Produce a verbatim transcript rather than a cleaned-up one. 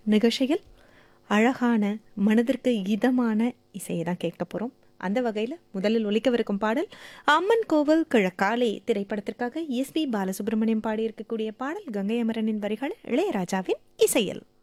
நிகழ்ச்சியில் அழகான மனதிற்கு இதமான இசையை தான் கேட்க போகிறோம். அந்த வகையில் முதலில் ஒலிக்கவிருக்கும் பாடல் அம்மன் கோவில் கிழக்காலே திரைப்படத்திற்காக எஸ் பி பாலசுப்ரமணியம் பாடியிருக்கக்கூடிய பாடல். கங்கை அமரனின் வரிகள், இளையராஜாவின் இசையில்.